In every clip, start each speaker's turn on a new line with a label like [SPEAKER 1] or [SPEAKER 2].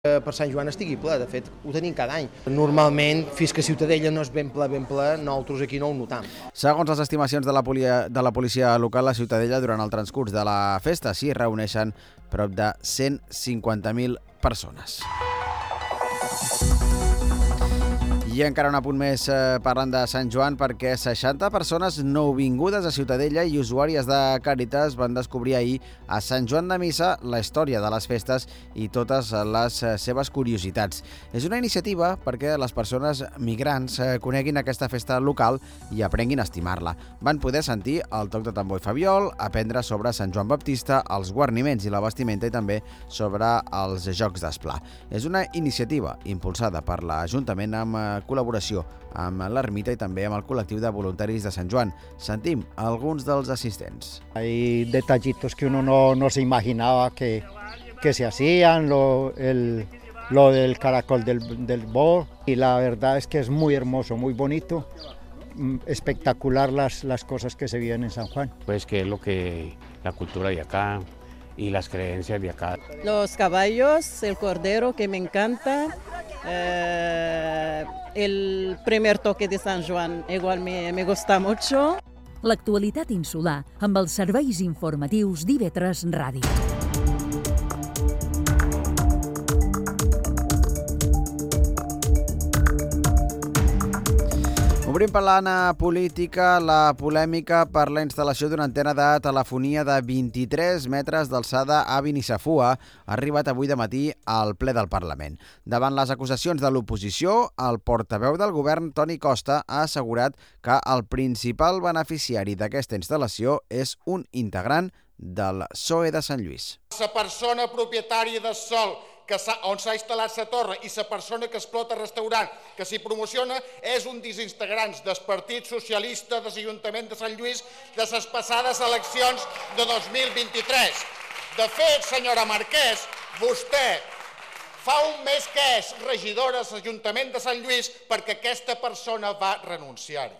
[SPEAKER 1] per Sant Joan estigui ple. De fet, ho tenim cada any. Normalment, fins que Ciutadella no és ben ple, nosaltres aquí no ho notam.
[SPEAKER 2] Segons les estimacions de la policia local, la Ciutadella, durant el transcurs de la festa, s'hi reuneixen prop de 150.000 persones. I encara un apunt més parlant de Sant Joan, perquè 60 persones nouvingudes a Ciutadella i usuàries de Càritas van descobrir ahir a Sant Joan de Missa la història de les festes i totes les seves curiositats. És una iniciativa perquè les persones migrants coneguin aquesta festa local i aprenguin a estimar-la. Van poder sentir el toc de tambor i fabiol, aprendre sobre Sant Joan Baptista, els guarniments i la vestimenta i també sobre els jocs d'esplà. És una iniciativa impulsada per l'Ajuntament amb col·laboració amb l'Ermita i també amb el col·lectiu de voluntaris de Sant Joan. Sentim alguns dels assistents.
[SPEAKER 3] Hay detallitos que uno no se imaginaba que se hacían, lo del caracol del búho, y la verdad es que es muy hermoso, muy bonito, espectacular las cosas que se viven en San Juan.
[SPEAKER 4] Pues que es lo que la cultura de acá y las creencias de acá.
[SPEAKER 5] Los caballos, el cordero que me encanta, el primer toque de San Juan igual me gusta mucho.
[SPEAKER 6] L'actualitat insular amb els serveis informatius d'IV3 Ràdio.
[SPEAKER 2] Obrim parlant política, la polèmica per la instal·lació d'una antena de telefonia de 23 metres d'alçada a Binisafua ha arribat avui de matí al ple del Parlament. Davant les acusacions de l'oposició, el portaveu del govern, Toni Costa, ha assegurat que el principal beneficiari d'aquesta instal·lació és un integrant del PSOE de Sant Lluís.
[SPEAKER 7] La persona propietària del sòl on s'ha instal·lat la torre i la persona que explota el restaurant que s'hi promociona és un dels integrants del Partit Socialista de l'Ajuntament de Sant Lluís de les passades eleccions de 2023. De fet, senyora Marquès, vostè fa un mes que és regidora de l'Ajuntament de Sant Lluís perquè aquesta persona va renunciar-hi.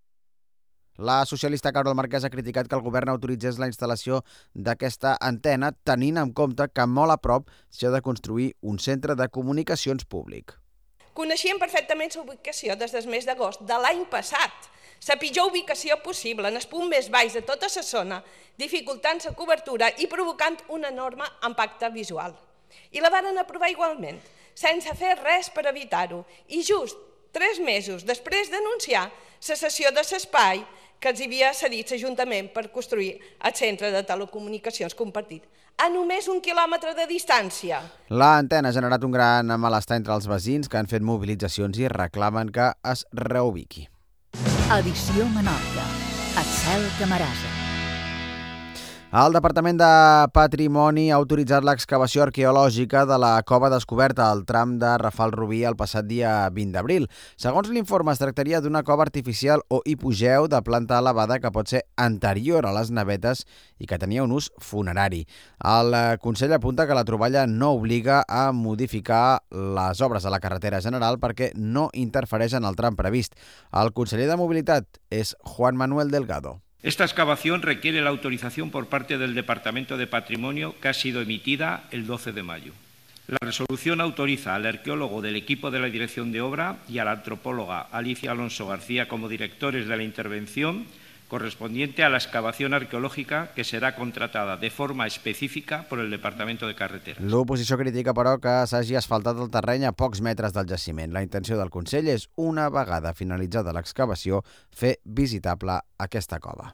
[SPEAKER 2] La socialista Carol Marquès ha criticat que el govern autoritzés la instal·lació d'aquesta antena tenint en compte que molt a prop s'ha de construir un centre de comunicacions públic.
[SPEAKER 8] Coneixíem perfectament la ubicació des del mes d'agost de l'any passat. La pitjor ubicació possible, en el punt més baix de tota la zona, dificultant la cobertura i provocant un enorme impacte visual. I la varen aprovar igualment, sense fer res per evitar-ho. I just 3 mesos després d'anunciar la cessió de l'espai que els havia cedit l'Ajuntament per construir el centre de telecomunicacions compartit, a només 1 quilòmetre de distància.
[SPEAKER 2] L'antena ha generat un gran malestar entre els veïns que han fet mobilitzacions i reclamen que es reubiqui.
[SPEAKER 6] Edició Menorca. Axel Camarasa.
[SPEAKER 2] El Departament de Patrimoni ha autoritzat l'excavació arqueològica de la cova descoberta al tram de Rafal Rubí el passat dia 20 d'abril. Segons l'informe, es tractaria d'una cova artificial o hipogeu de planta elevada que pot ser anterior a les navetes i que tenia un ús funerari. El Consell apunta que la troballa no obliga a modificar les obres a la carretera general perquè no interfereix en el tram previst. El conseller de Mobilitat és Juan Manuel Delgado.
[SPEAKER 9] Esta excavación requiere la autorización por parte del Departamento de Patrimonio que ha sido emitida el 12 de mayo. La resolución autoriza al arqueólogo del equipo de la Dirección de Obra y a la antropóloga Alicia Alonso García como directores de la intervención correspondiente a la excavación arqueológica que será contratada de forma específica por el Departamento de Carreteras.
[SPEAKER 2] L'oposició critica, però, que s'hagi asfaltat el terreny a pocs metres del jaciment. La intenció del Consell és, una vegada finalitzada l'excavació, fer visitable aquesta cova.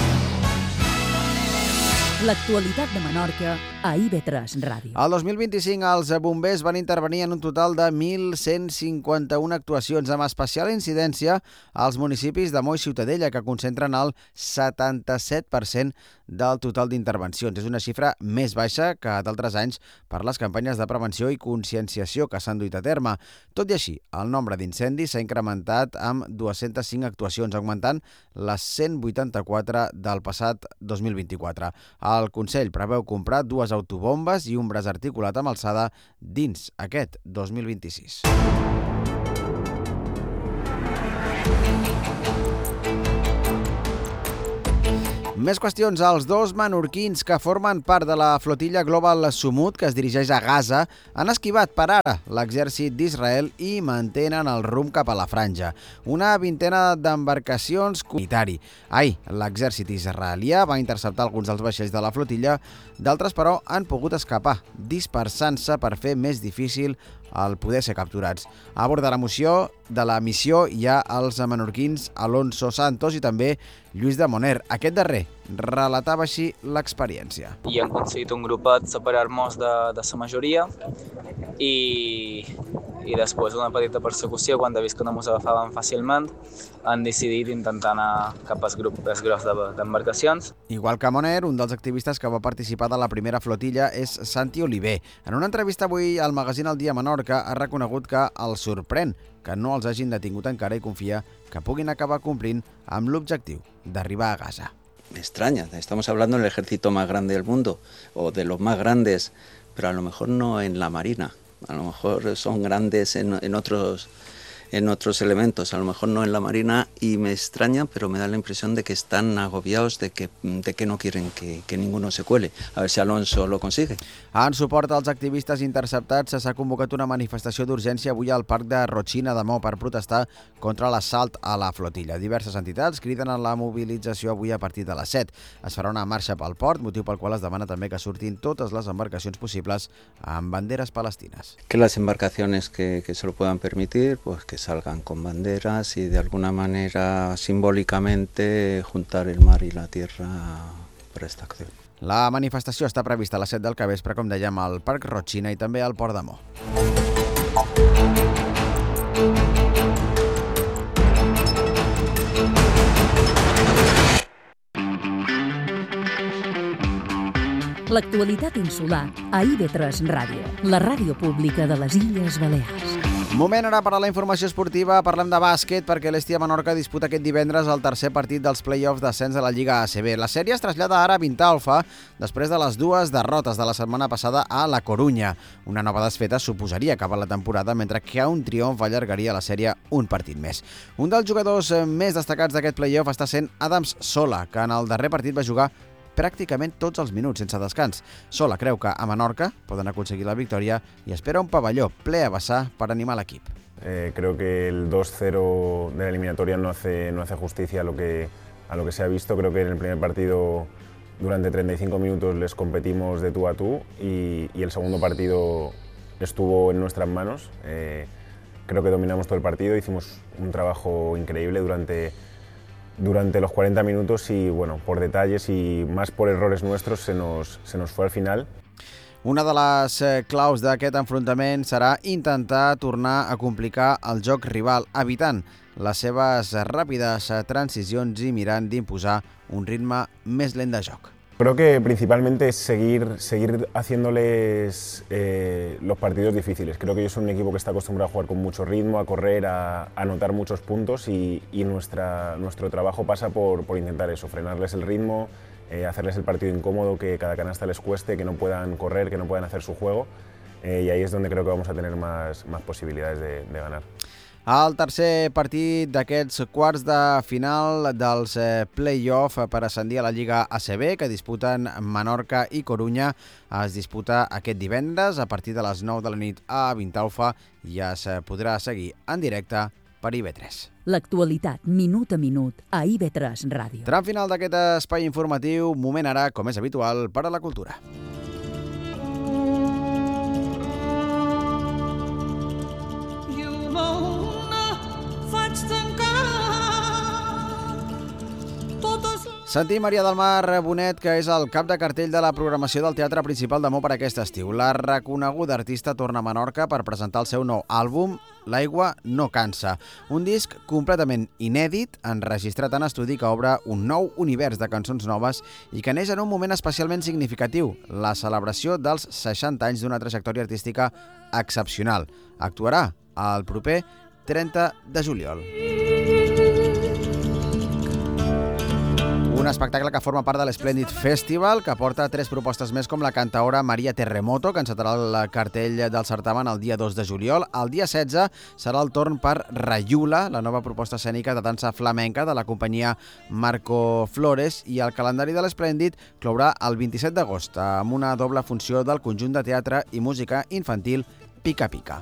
[SPEAKER 6] L'actualitat de Menorca a IV3 Ràdio.
[SPEAKER 2] El 2025 els bombers van intervenir en un total de 1.151 actuacions, amb especial incidència als municipis de Moix i Ciutadella, que concentren el 77% del total d'intervencions. És una xifra més baixa que d'altres anys per les campanyes de prevenció i conscienciació que s'han duit a terme. Tot i així, el nombre d'incendis s'ha incrementat amb 205 actuacions, augmentant les 184 del passat 2024. El Consell preveu comprar 2 autobombes i un braç articulat amb alçada dins aquest 2026. Més qüestions. Els dos menorquins que formen part de la flotilla Global Sumud, que es dirigeix a Gaza, han esquivat per ara l'exèrcit d'Israel i mantenen el rumb cap a la franja. Una vintena d'embarcacions comunitari. Ahir, l'exèrcit israelià va interceptar alguns dels vaixells de la flotilla, d'altres, però, han pogut escapar, dispersant-se per fer més difícil el poder ser capturats. A bord de la missió hi ha els menorquins Alonso Santos i també Lluís de Moner. Aquest darrer relatava així l'experiència.
[SPEAKER 10] I hem aconseguit un grupet separar-nos de la majoria i després una petita persecució quan he vist que no ens agafaven fàcilment han decidit intentar anar cap al grup més gros d'embarcacions.
[SPEAKER 2] Igual que Moner, un dels activistes que va participar de la primera flotilla és Santi Oliver. En una entrevista avui al magazín El Dia Menorca ha reconegut que el sorprèn que no els hagin detingut encara i confia que puguin acabar complint amb l'objectiu d'arribar a Gaza.
[SPEAKER 11] Me extraña, estamos hablando del ejército más grande del mundo o de los más grandes, pero a lo mejor no en la marina, a lo mejor son grandes en otros elementos, a lo mejor no en la marina, y me extraña, pero me da la impresión de que están agobiados, de que no quieren que ninguno se cuele. A ver si Alonso lo consigue.
[SPEAKER 2] En suport als activistes interceptats s'ha convocat una manifestació d'urgència avui al Parc de Rochina de Mo per protestar contra l'assalt a la flotilla. Diverses entitats criden a la mobilització avui a partir de les 7. Es farà una marxa pel port, motiu pel qual es demana també que surtin totes les embarcacions possibles amb banderes palestines.
[SPEAKER 11] Que las embarcaciones que se lo puedan permitir, pues que salgan con banderas y de alguna manera simbólicamente juntar el mar y la tierra para esta acción.
[SPEAKER 2] La manifestació està prevista a les 7 del capvespre, com dèiem, al Parc Rochina i també al Port de Mo.
[SPEAKER 6] L'actualitat insular a IB3 Ràdio, la ràdio pública de les Illes Balears.
[SPEAKER 2] Moment ara per a la informació esportiva. Parlem de bàsquet perquè l'Estia Menorca disputa aquest divendres el tercer partit dels play-offs d'ascens de la Lliga ACB. La sèrie es trasllada ara a Vintalfa després de les dues derrotes de la setmana passada a La Corunya. Una nova desfeta suposaria acabar la temporada, mentre que un triomf allargaria la sèrie un partit més. Un dels jugadors més destacats d'aquest play-off està sent Adams Sola, que en el darrer partit va jugar pràcticament tots els minuts sense descans. Sola creu que a Menorca poden aconseguir la victòria i espera un pavelló ple a vessar per animar l'equip.
[SPEAKER 12] Creo que el 2-0 de la eliminatoria no hace justicia a lo que se ha visto. Creo que en el primer partido durante 35 minutos les competimos de tú a tú y el segundo partido estuvo en nuestras manos. Creo que dominamos todo el partido, hicimos un trabajo increíble durante los 40 minutos y bueno, por detalles y más por errores nuestros se nos fue al final.
[SPEAKER 2] Una de les claus d'aquest enfrontament serà intentar tornar a complicar el joc rival, evitant les seves ràpides transicions i mirant d'imposar un ritme més lent de joc.
[SPEAKER 12] Creo que principalmente es seguir haciéndoles los partidos difíciles. Creo que ellos son un equipo que está acostumbrado a jugar con mucho ritmo, a correr, a anotar muchos puntos y nuestro trabajo pasa por intentar eso, frenarles el ritmo, hacerles el partido incómodo, que cada canasta les cueste, que no puedan correr, que no puedan hacer su juego y ahí es donde creo que vamos a tener más posibilidades de ganar.
[SPEAKER 2] El tercer partit d'aquests quarts de final dels play-off per ascendir a la Lliga ACB, que disputen Menorca i Corunya, es disputa aquest divendres a partir de les 9 de la nit a Vintalfa i es podrà seguir en directe per IB3.
[SPEAKER 6] L'actualitat, minut a minut, a IB3 Ràdio.
[SPEAKER 2] Tram final d'aquest espai informatiu, moment ara, com és habitual, per a la cultura. Santi Maria del Mar Bonet, que és el cap de cartell de la programació del Teatre Principal de Mo per aquest estiu. La reconeguda artista torna a Menorca per presentar el seu nou àlbum, L'aigua no cansa. Un disc completament inèdit, enregistrat en estudi, que obre un nou univers de cançons noves i que neix en un moment especialment significatiu, la celebració dels 60 anys d'una trajectòria artística excepcional. Actuarà el proper 30 de juliol. Un espectacle que forma part de l'Splendid Festival, que porta 3 propostes més com la cantaora Maria Terremoto, que encetarà el cartell del certamen el dia 2 de juliol. El dia 16 serà el torn per Rayula, la nova proposta escènica de dansa flamenca de la companyia Marco Flores, i el calendari de l'Splendid clourà el 27 d'agost amb una doble funció del conjunt de teatre i música infantil Pica Pica.